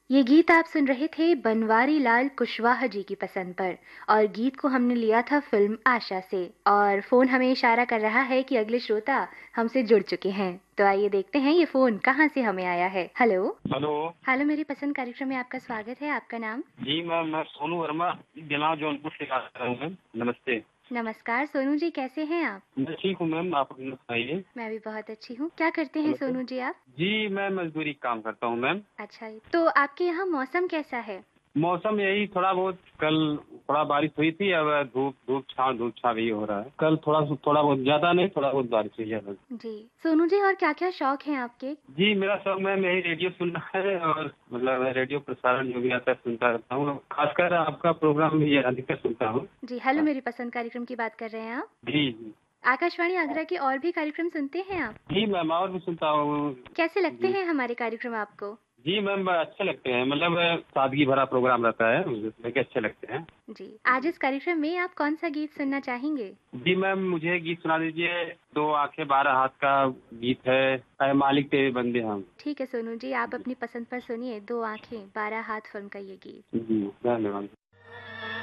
ये गीत आप सुन रहे थे बनवारी लाल कुशवाहा जी की पसंद पर। और गीत को हमने लिया था फिल्म आशा से। और फोन हमें इशारा कर रहा है कि अगले श्रोता हमसे जुड़ चुके हैं। तो आइए देखते हैं ये फोन कहाँ से हमें आया है। हेलो। हेलो। हेलो, मेरी पसंद कार्यक्रम में आपका स्वागत है। आपका नाम? जी मैम, मैं सोनू वर्मा बिलाव जौनपुर से बात कर रहा हूँ मैम। नमस्ते। नमस्कार सोनू जी, कैसे हैं आप? मैं ठीक हूँ मैम, आप अपना बताइए। मैं भी बहुत अच्छी हूँ। क्या करते हैं नमस्ते। सोनू जी आप? जी मैं मजदूरी काम करता हूँ मैम। अच्छा, तो आपके यहाँ मौसम कैसा है? मौसम यही थोड़ा बहुत, कल थोड़ा बारिश हुई थी, अब धूप छाँव ही हो रहा है। कल थोड़ा बहुत, ज्यादा नहीं, थोड़ा बहुत बारिश हुई है बस। जी सोनू जी, और क्या क्या शौक हैं आपके? जी मेरा शौक मैम यही रेडियो सुनना है, और मतलब रेडियो प्रसारण जो भी आता है सुनता रहता हूँ, खासकर आपका प्रोग्राम भी अधिकतर सुनता हूँ। जी हेलो, मेरी पसंद कार्यक्रम की बात कर रहे हैं आप? जी जी। आकाशवाणी आगरा के और भी कार्यक्रम सुनते हैं आप? जी मैम, और भी सुनता हूँ। कैसे लगते जी हैं हमारे कार्यक्रम आपको? जी मैम, अच्छे लगते हैं, मतलब सादगी भरा प्रोग्राम रहता है, मुझे के अच्छे लगते हैं। जी, आज इस कार्यक्रम में आप कौन सा गीत सुनना चाहेंगे? जी मैम, मुझे गीत सुना दीजिए। दो आंखें बारह हाथ का गीत है, ऐ मालिक तेरे बंदे हम। ठीक है सोनू जी, आप अपनी पसंद पर सुनिए दो आंखें 12 हाथ फिल्म का ये गीत। जी धन्यवाद।